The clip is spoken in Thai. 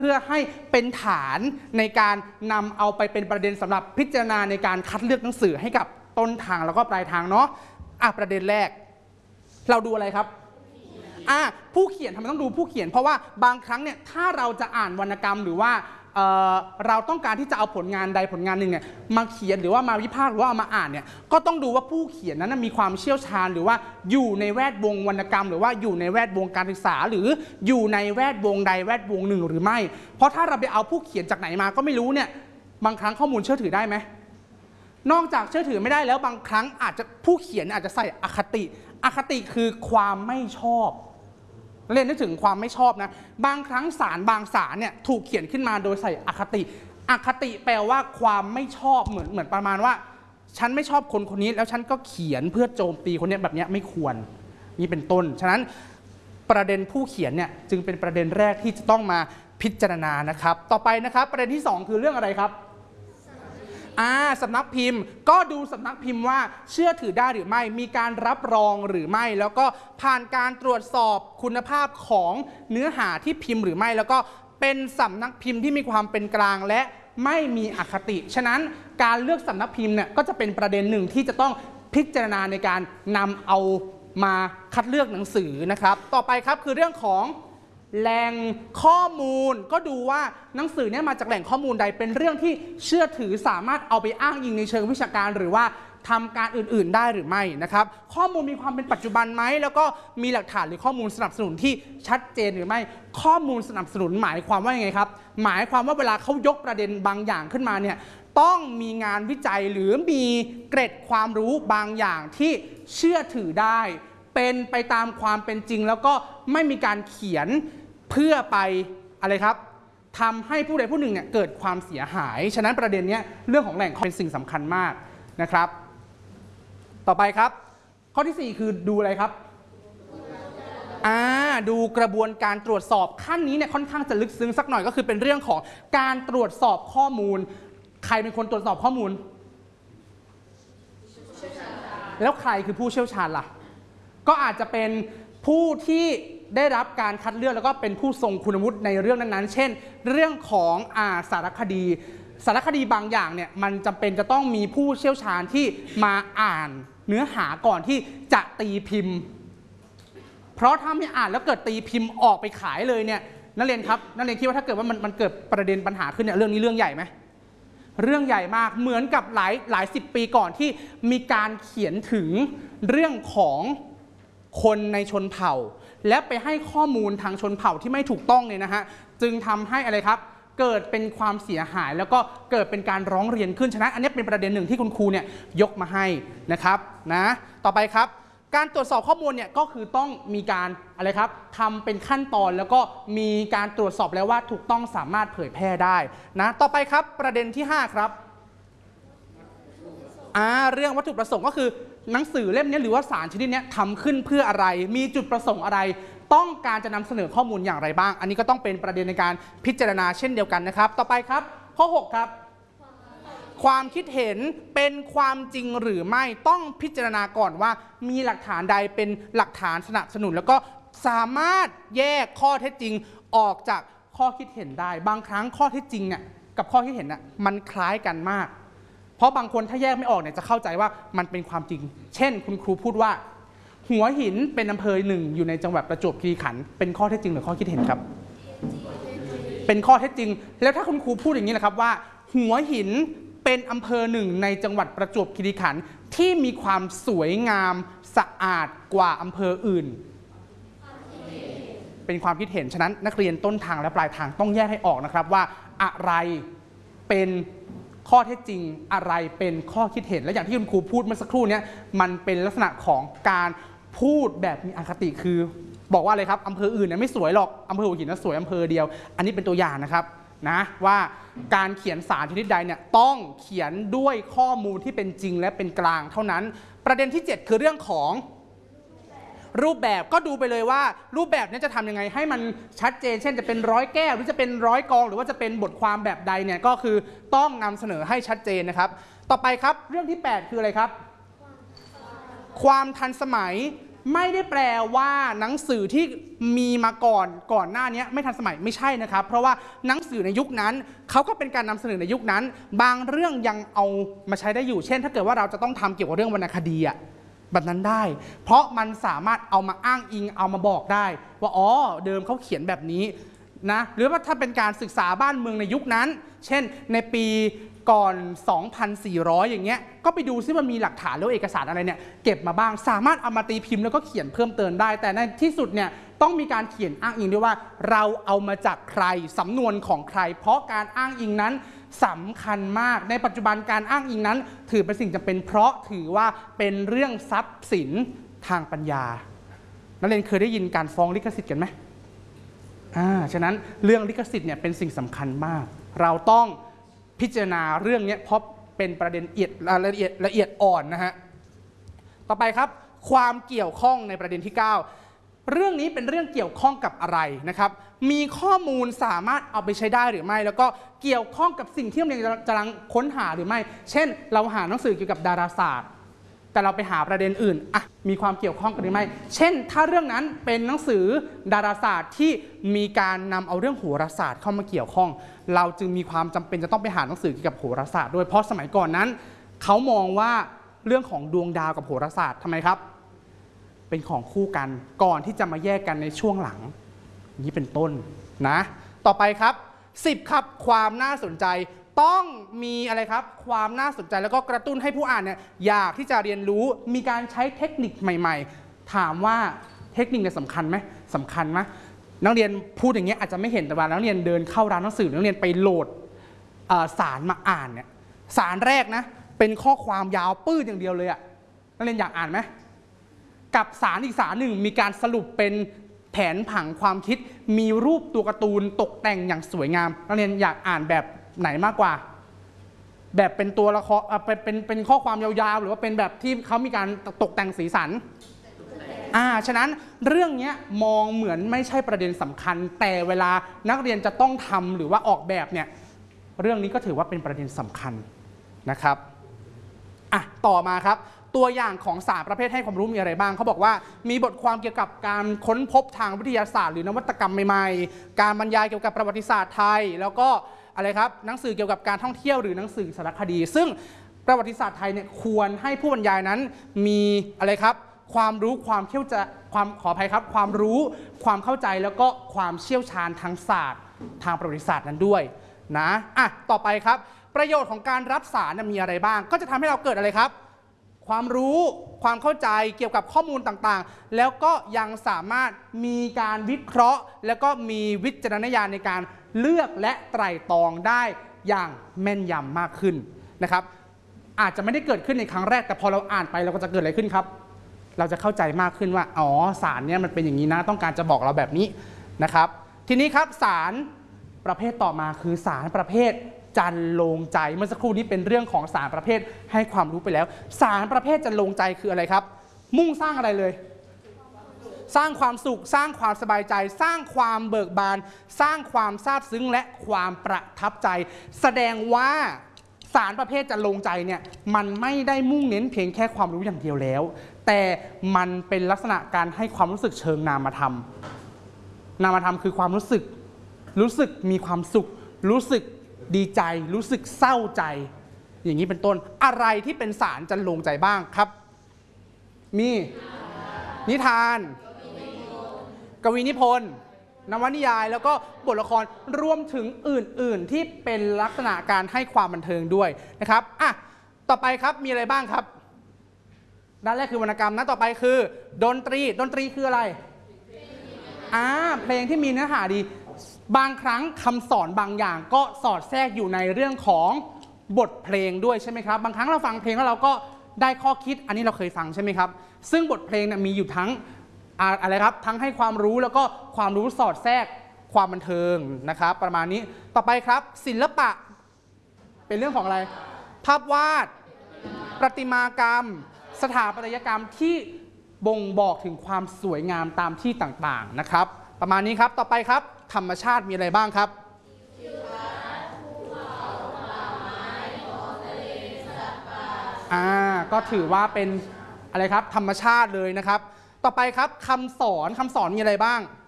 เพื่อให้เป็นฐานในการนำเอาไปเป็นประเด็นสำหรับพิจารณาในการคัดเลือกหนังสือให้กับต้นทางแล้วก็ปลายทางเนาะประเด็นแรกเราดูอะไรครับผู้เขียนทำไมต้องดูผู้เขียนเพราะว่าบางครั้งเนี่ยถ้าเราจะอ่านวรรณกรรมหรือว่าเราต้องการที่จะเอาผลงานใดผลงานหนึ่งเนี่ยมาเขียนหรือว่ามาวิพากษ์หรือว่าเอามาอ่านเนี่ยก็ต้องดูว่าผู้เขียนนั้นมีความเชี่ยวชาญหรือว่าอยู่ในแวดวงวรรณกรรมหรือว่าอยู่ในแวดวงการศึกษาหรืออยู่ในแวดวงใดแวดวงหนึ่งหรือไม่เพราะถ้าเราไปเอาผู้เขียนจากไหนมาก็ไม่รู้เนี่ยบางครั้งข้อมูลเชื่อถือได้ไหมนอกจากเชื่อถือไม่ได้แล้วบางครั้งอาจจะผู้เขียนอาจจะใส่อคติคือความไม่ชอบเรียนนึกถึงความไม่ชอบนะบางครั้งสารบางสารเนี่ยถูกเขียนขึ้นมาโดยใส่อคติแปลว่าความไม่ชอบเหมือนประมาณว่าฉันไม่ชอบคนคนนี้แล้วฉันก็เขียนเพื่อโจมตีคนนี้แบบนี้ไม่ควรนี่เป็นต้นฉะนั้นประเด็นผู้เขียนเนี่ยจึงเป็นประเด็นแรกที่จะต้องมาพิจารณานะครับต่อไปนะครับประเด็นที่2คือเรื่องอะไรครับสำนักพิมพ์ก็ดูสำนักพิมพ์ว่าเชื่อถือได้หรือไม่มีการรับรองหรือไม่แล้วก็ผ่านการตรวจสอบคุณภาพของเนื้อหาที่พิมพ์หรือไม่แล้วก็เป็นสำนักพิมพ์ที่มีความเป็นกลางและไม่มีอคติฉะนั้นการเลือกสำนักพิมพ์เนี่ยก็จะเป็นประเด็นหนึ่งที่จะต้องพิจารณาในการนำเอามาคัดเลือกหนังสือนะครับต่อไปครับคือเรื่องของแหล่งข้อมูลก็ดูว่าหนังสือเนี่ยมาจากแหล่งข้อมูลใดเป็นเรื่องที่เชื่อถือสามารถเอาไปอ้างอิงในเชิงวิชาการหรือว่าทำการอื่นๆได้หรือไม่นะครับข้อมูลมีความเป็นปัจจุบันไหมแล้วก็มีหลักฐานหรือข้อมูลสนับสนุนที่ชัดเจนหรือไม่ข้อมูลสนับสนุนหมายความว่ายังไงครับหมายความว่าเวลาเขายกประเด็นบางอย่างขึ้นมาเนี่ยต้องมีงานวิจัยหรือมีเกร็ดความรู้บางอย่างที่เชื่อถือได้เป็นไปตามความเป็นจริงแล้วก็ไม่มีการเขียนเพื่อไปอะไรครับทำให้ผู้ใดผู้หนึ่งเนี่ยเกิดความเสียหายฉะนั้นประเด็นนี้เรื่องของแหล่งเป็นสิ่งสำคัญมากนะครับต่อไปครับข้อที่4คือดูอะไรครับดูกระบวนการตรวจสอบขั้นนี้เนี่ยค่อนข้างจะลึกซึ้งสักหน่อยก็คือเป็นเรื่องของการตรวจสอบข้อมูลใครเป็นคนตรวจสอบข้อมูลแล้วใครคือผู้เชี่ยวชาญล่ะก็อาจจะเป็นผู้ที่ได้รับการคัดเลือกแล้วก็เป็นผู้ทรงคุณวุฒิในเรื่องนั้นๆเช่นเรื่องของสารคดีบางอย่างเนี่ยมันจำเป็นจะต้องมีผู้เชี่ยวชาญที่มาอ่านเนื้อหาก่อนที่จะตีพิมพ์เพราะถ้าไม่อ่านแล้วเกิดตีพิมพ์ออกไปขายเลยเนี่ยนักเรียนครับนักเรียนคิดว่าถ้าเกิดว่ามันเกิดประเด็นปัญหาขึ้นเนี่ยเรื่องนี้เรื่องใหญ่ไหมเรื่องใหญ่มากเหมือนกับหลาย10 ปีก่อนที่มีการเขียนถึงเรื่องของคนในชนเผ่าและไปให้ข้อมูลทางชนเผ่าที่ไม่ถูกต้องเนี่ยนะฮะจึงทำให้อะไรครับเกิดเป็นความเสียหายแล้วก็เกิดเป็นการร้องเรียนขึ้นฉะนั้นอันนี้เป็นประเด็นหนึ่งที่คุณครูเนี่ยยกมาให้นะครับต่อไปครับการตรวจสอบข้อมูลเนี่ยก็คือต้องมีการอะไรครับทำเป็นขั้นตอนแล้วก็มีการตรวจสอบแล้วว่าถูกต้องสามารถเผยแพร่ได้นะต่อไปครับประเด็นที่5ครับเรื่องวัตถุประสงค์ก็คือหนังสือเล่มนี้หรือว่าสารชนิดนี้ทำขึ้นเพื่ออะไรมีจุดประสงค์อะไรต้องการจะนำเสนอข้อมูลอย่างไรบ้างอันนี้ก็ต้องเป็นประเด็นในการพิจารณาเช่นเดียวกันนะครับต่อไปครับข้อ6ครับความคิดเห็นเป็นความจริงหรือไม่ต้องพิจารณาก่อนว่ามีหลักฐานใดเป็นหลักฐานสนับสนุนแล้วก็สามารถแยกข้อเท็จจริงออกจากข้อคิดเห็นได้บางครั้งข้อเท็จจริงเนี่ยกับข้อคิดเห็นน่ะมันคล้ายกันมากเพราะบางคนถ้าแยกไม่ออกเนี่ยจะเข้าใจว่ามันเป็นความจริงเช่นคุณครูพูดว่าหัวหินเป็นอำเภอหนึ่งอยู่ในจังหวัดประจวบคีรีขันธ์เป็นข้อเท็จจริงหรือข้อคิดเห็นครับเป็นข้อเท็จจริงแล้วถ้าคุณครูพูดอย่างนี้นะครับว่าหัวหินเป็นอำเภอหนึ่งในจังหวัดประจวบคีรีขันธ์ที่มีความสวยงามสะอาดกว่าอำเภออื่นเป็นความคิดเห็นฉะนั้นนักเรียนต้นทางและปลายทางต้องแยกให้ออกนะครับว่าอะไรเป็นข้อเท็จจริงอะไรเป็นข้อคิดเห็นและอย่างที่คุณครูพูดเมื่อสักครู่นี้มันเป็นลักษณะของการพูดแบบมีอคติคือบอกว่าอะไรครับอำเภออื่นเนี่ยไม่สวยหรอกอำเภอหัวหินน่ะสวยอำเภอเดียวอันนี้เป็นตัวอย่างนะครับนะว่าการเขียนสารชนิดใดเนี่ยต้องเขียนด้วยข้อมูลที่เป็นจริงและเป็นกลางเท่านั้นประเด็นที่7คือเรื่องของรูปแบบก็ดูไปเลยว่ารูปแบบนี้จะทำยังไงให้มันชัดเจนเช่นจะเป็น100 แก้วหรือจะเป็น100 กองหรือว่าจะเป็นบทความแบบใดเนี่ยก็คือต้องนำเสนอให้ชัดเจนนะครับต่อไปครับเรื่องที่8คืออะไรครับความทันสมัยไม่ได้แปลว่าหนังสือที่มีมาก่อนหน้านี้ไม่ทันสมัยไม่ใช่นะครับเพราะว่าหนังสือในยุคนั้นเขาก็เป็นการนำเสนอในยุคนั้นบางเรื่องยังเอามาใช้ได้อยู่เช่นถ้าเกิดว่าเราจะต้องทำเกี่ยวกับเรื่องวรรณคดีอะแบบนั้นได้เพราะมันสามารถเอามาอ้างอิงเอามาบอกได้ว่าอ๋อเดิมเขาเขียนแบบนี้นะหรือว่าถ้าเป็นการศึกษาบ้านเมืองในยุคนั้นเช่นในปีก่อน 2,400 อย่างเงี้ยก็ไปดูซิว่ามีหลักฐานแล้วเอกสารอะไรเนี่ยเก็บมาบ้างสามารถเอามาตีพิมพ์แล้วก็เขียนเพิ่มเติมได้แต่ในที่สุดเนี่ยต้องมีการเขียนอ้างอิงด้วยว่าเราเอามาจากใครสำนวนของใครเพราะการอ้างอิงนั้นสำคัญมากในปัจจุบันการอ้างอิงนั้นถือเป็นสิ่งจำเป็นเพราะถือว่าเป็นเรื่องทรัพย์สินทางปัญญานักเรียนเคยได้ยินการฟ้องลิขสิทธิ์กันไหมฉะนั้นเรื่องลิขสิทธิ์เนี่ยเป็นสิ่งสำคัญมากเราต้องพิจารณาเรื่องนี้เพราะเป็นประเด็นละเอียดอ่อนนะฮะต่อไปครับความเกี่ยวข้องในประเด็นที่ 9เรื่องนี้เป็นเรื่องเกี่ยวข้องกับอะไรนะครับมีข้อมูลสามารถเอาไปใช้ได้หรือไม่แล้วก็เกี่ยวข้องกับสิ่งที่เรากำลังค้นหาหรือไม่เช่นเราหาหนังสือเกี่ยวกับดาราศาสตร์แต่เราไปหาประเด็นอื่นมีความเกี่ยวข้องกันหรือไม่เช่นถ้าเรื่องนั้นเป็นหนังสือดาราศาสตร์ที่มีการนำเอาเรื่องโหราศาสตร์เข้ามาเกี่ยวข้องเราจึงมีความจำเป็นจะต้องไปหาหนังสือเกี่ยวกับโหราศาสตร์ด้วยเพราะสมัยก่อนนั้นเขามองว่าเรื่องของดวงดาวกับโหราศาสตร์ทำไมครับเป็นของคู่กันก่อนที่จะมาแยกกันในช่วงหลังนี้เป็นต้นนะต่อไปครับ10ครับความน่าสนใจต้องมีอะไรครับความน่าสนใจแล้วก็กระตุ้นให้ผู้อ่านเนี่ยอยากที่จะเรียนรู้มีการใช้เทคนิคใหม่ๆถามว่าเทคนิคเนี่ยสำคัญไหมสำคัญไหมนักเรียนพูดอย่างเงี้ยอาจจะไม่เห็นแต่ว่านักเรียนเดินเข้าร้านหนังสือนักเรียนไปโหลดสารมาอ่านเนี่ยสารแรกนะเป็นข้อความยาวปื้ดอย่างเดียวเลยอะนักเรียนอยากอ่านไหมกับสารอีกสารหนึ่งมีการสรุปเป็นแผนผังความคิดมีรูปตัวการ์ตูนตกแต่งอย่างสวยงามนักเรียนอยากอ่านแบบไหนมากกว่าแบบเป็นตัวละครเป็นข้อความยาวๆหรือว่าเป็นแบบที่เขามีการตกแต่งสีสันฉะนั้นเรื่องนี้มองเหมือนไม่ใช่ประเด็นสำคัญแต่เวลานักเรียนจะต้องทำหรือว่าออกแบบเนี่ยเรื่องนี้ก็ถือว่าเป็นประเด็นสำคัญนะครับต่อมาครับตัวอย่างของสารประเภทให้ความรู้มีอะไรบ้างเขาบอกว่ามีบทความเกี่ยวกับการค้นพบทางวิทยาศาสตร์หรือนวัตกรรมใหม่ๆการบรรยายเกี่ยวกับประวัติศาสตร์ไทยแล้วก็อะไรครับหนังสือเกี่ยวกับการท่องเที่ยวหรือหนังสือสารคดีซึ่งประวัติศาสตร์ไทยเนี่ยควรให้ผู้บรรยายนั้นมีอะไรครับความรู้ความเข้าใจขออภัยครับความรู้ความเข้าใจแล้วก็ความเชี่ยวชาญทางศาสตร์ทางประวัติศาสตร์นั้นด้วยนะต่อไปครับประโยชน์ของการรับสารมีอะไรบ้างก็จะทำให้เราเกิดอะไรครับความรู้ความเข้าใจเกี่ยวกับข้อมูลต่างๆแล้วก็ยังสามารถมีการวิเคราะห์แล้วก็มีวิจารณญาณในการเลือกและไตร่ตรองได้อย่างแม่นยำมากขึ้นนะครับอาจจะไม่ได้เกิดขึ้นในครั้งแรกแต่พอเราอ่านไปเราก็จะเกิดอะไรขึ้นครับเราจะเข้าใจมากขึ้นว่าอ๋อสารเนี่ยมันเป็นอย่างนี้นะต้องการจะบอกเราแบบนี้นะครับทีนี้ครับสารประเภทต่อมาคือสารประเภทจันโลงใจเมื่อสักครู่นี้เป็นเรื่องของสารประเภทให้ความรู้ไปแล้วสารประเภทจันโลงใจคืออะไรครับมุ่งสร้างอะไรเลยสร้างความสุขสร้างความสบายใจสร้างความเบิกบานสร้างความซาบซึ้งและความประทับใจแสดงว่าสารประเภทจันโลงใจเนี่ยมันไม่ได้มุ่งเน้นเพียงแค่ความรู้อย่างเดียวแล้วแต่มันเป็นลักษณะการให้ความรู้สึกเชิงนามธรรมนามธรรมคือความรู้สึกมีความสุขรู้สึกดีใจรู้สึกเศร้าใจอย่างนี้เป็นต้นอะไรที่เป็นสารจันโลงใจบ้างครับมีนิทานกวีนิพนธ์นวนิยายแล้วก็บทละครรวมถึงอื่นๆที่เป็นลักษณะการให้ความบันเทิงด้วยนะครับต่อไปครับมีอะไรบ้างครับด้านแรกคือวรรณกรรมนะต่อไปคือดนตรีคืออะไรเพลงที่มีเนื้อหาดีบางครั้งคำสอนบางอย่างก็สอดแทรกอยู่ในเรื่องของบทเพลงด้วยใช่ไหมครับบางครั้งเราฟังเพลงแล้วเราก็ได้ข้อคิดอันนี้เราเคยฟังใช่ไหมครับซึ่งบทเพลงมีอยู่ทั้งอะไรครับทั้งให้ความรู้แล้วก็ความรู้สอดแทรกความบันเทิงนะครับประมาณนี้ต่อไปครับศิลปะเป็นเรื่องของอะไรภาพวาดประติมากรรมสถาปัตยกรรมที่บ่งบอกถึงความสวยงามตามที่ต่างๆนะครับประมาณนี้ครับต่อไปครับธรรมชาติมีอะไรบ้างครับก็ถือว่าเป็นอะไรครับธรรมชาติเลยนะครับต่อไปครับคำสอนมีอะไรบ้าง